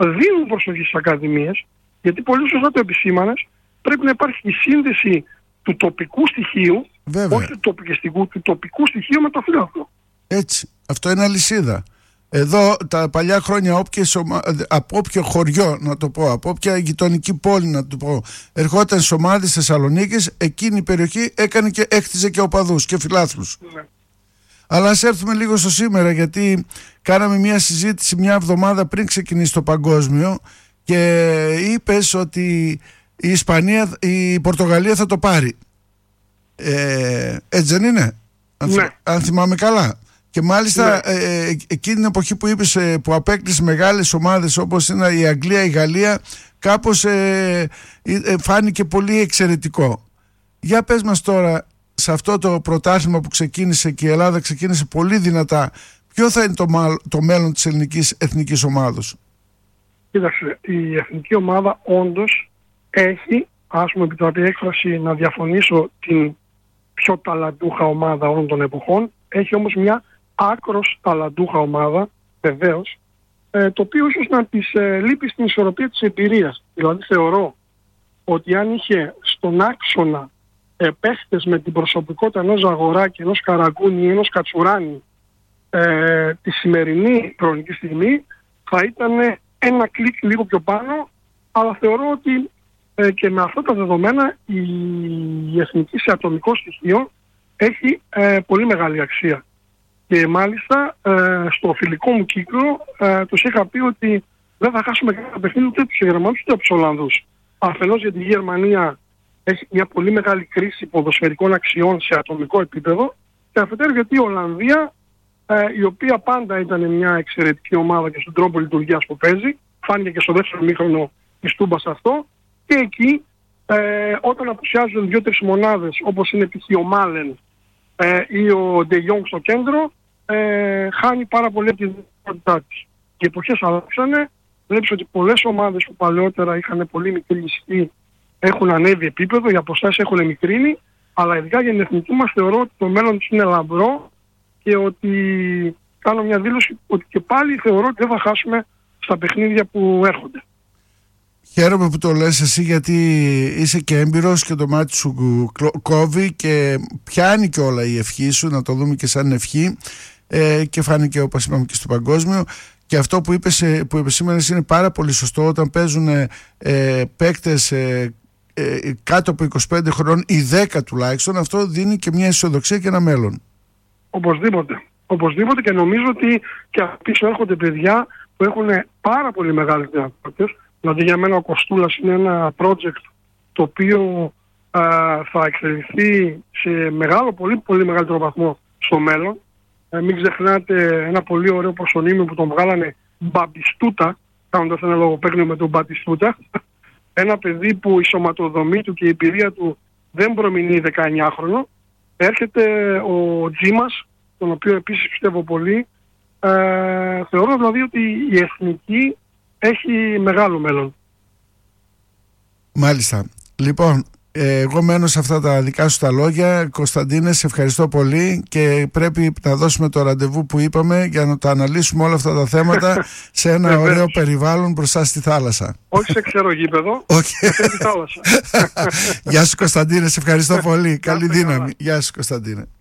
δίνουν προσοχή στις ακαδημίες, γιατί πολύ σωστά το επισήμανες, πρέπει να υπάρχει η σύνδεση του τοπικού στοιχείου, Βέβαια. όχι του τοπικιστικού, του τοπικού στοιχείου με το φιλάθλο. Έτσι, αυτό είναι αλυσίδα. Εδώ τα παλιά χρόνια από όποιο χωριό, να το πω, από όποια γειτονική πόλη, να το πω, ερχόταν στις ομάδες Θεσσαλονίκης, εκείνη η περιοχή έκανε και έκτιζε και οπαδούς και φιλάθλους. Ναι. Αλλά ας έρθουμε λίγο στο σήμερα, γιατί κάναμε μια συζήτηση μια εβδομάδα πριν ξεκινήσει το παγκόσμιο και είπες ότι η Πορτογαλία θα το πάρει. Έτσι δεν είναι? Ναι. Αν θυμάμαι καλά. Και μάλιστα εκείνη την εποχή που είπες που απέκτησε μεγάλες ομάδες όπως είναι η Αγγλία, η Γαλλία, κάπως φάνηκε πολύ εξαιρετικό. Για πες μας τώρα, σε αυτό το πρωτάθλημα που ξεκίνησε και η Ελλάδα ξεκίνησε πολύ δυνατά, ποιο θα είναι το μέλλον της ελληνικής εθνικής ομάδος? Κοίταξε, η εθνική ομάδα όντως έχει, ας μου επιτραπεί έκφραση να διαφωνήσω, την πιο ταλαντούχα ομάδα όλων των εποχών. Έχει όμως μια άκρος ταλαντούχα ομάδα, βεβαίως, το οποίο ίσως να της λείπει στην ισορροπία της εμπειρίας. Δηλαδή θεωρώ ότι αν είχε στον άξονα παίχτες με την προσωπικότητα ενός Ζαγοράκη, ενός Καραγκούνη ή ενός Κατσουράνη τη σημερινή χρονική στιγμή, θα ήταν ένα κλικ λίγο πιο πάνω, αλλά θεωρώ ότι και με αυτά τα δεδομένα η εθνική σε ατομικό στοιχείο έχει πολύ μεγάλη αξία. Και μάλιστα στο φιλικό μου κύκλο τους είχα πει ότι δεν θα χάσουμε κανένα παιχνίδι ούτε τους Γερμανούς ούτε τους Ολλανδούς. Αφενός γιατί η Γερμανία έχει μια πολύ μεγάλη κρίση ποδοσφαιρικών αξιών σε ατομικό επίπεδο, και αφετέρου γιατί η Ολλανδία, η οποία πάντα ήταν μια εξαιρετική ομάδα και στον τρόπο λειτουργίας που παίζει, φάνηκε και στο δεύτερο μήχρονο της Τούμπας αυτό, και εκεί όταν απουσιάζουν 2-3 μονάδες όπως είναι π.χ. ο Μάλεν ή ο Ντε Γιόγκ στο κέντρο, χάνει πάρα πολύ από τη δυνατότητά της. Οι εποχές αλλάξανε, βλέπεις ότι πολλές ομάδες που παλαιότερα είχαν πολύ μικρή ισχύ έχουν ανέβει επίπεδο, οι αποστάσεις έχουν μικρύνει, αλλά ειδικά για την εθνική μας θεωρώ ότι το μέλλον της είναι λαμπρό και ότι κάνω μια δήλωση ότι και πάλι θεωρώ ότι δεν θα χάσουμε στα παιχνίδια που έρχονται. Χαίρομαι που το λες εσύ, γιατί είσαι και έμπειρος και το μάτι σου κόβει και πιάνει και όλα η ευχή σου, να το δούμε και σαν ευχή, και φάνηκε όπως είπαμε και στο παγκόσμιο. Και αυτό που είπες, που επισήμανες, είναι πάρα πολύ σωστό. Όταν παίζουν παίκτες κάτω από 25 χρόνων ή 10 τουλάχιστον, αυτό δίνει και μια αισιοδοξία και ένα μέλλον. Οπωσδήποτε. Οπωσδήποτε, και νομίζω ότι και πίσω έρχονται παιδιά που έχουν πάρα πολύ μεγάλες δυνατότητες. Δηλαδή για μένα ο Κοστούλας είναι ένα project το οποίο θα εξελιχθεί σε μεγάλο, πολύ πολύ μεγαλύτερο βαθμό στο μέλλον. Μην ξεχνάτε ένα πολύ ωραίο προσωνύμιο που τον βγάλανε Μπαμπιστούτα, κάνοντας ένα λογοπαίγνιο με τον Μπατιστούτα. Ένα παιδί που η σωματοδομή του και η εμπειρία του δεν προμηνύει 19χρονο. Έρχεται ο Τζίμας, τον οποίο επίσης πιστεύω πολύ. Θεωρώ δηλαδή ότι η εθνική έχει μεγάλο μέλλον. Μάλιστα. Λοιπόν, εγώ μένω σε αυτά τα δικά σου τα λόγια. Κωνσταντίνε, σε ευχαριστώ πολύ και πρέπει να δώσουμε το ραντεβού που είπαμε για να τα αναλύσουμε όλα αυτά τα θέματα σε ένα ωραίο περιβάλλον μπροστά στη θάλασσα. Όχι σε ξερό γήπεδο, σε θάλασσα. Γεια σου Κωνσταντίνε, σε ευχαριστώ πολύ. Καλή δύναμη. Γεια σου Κωνσταντίνε.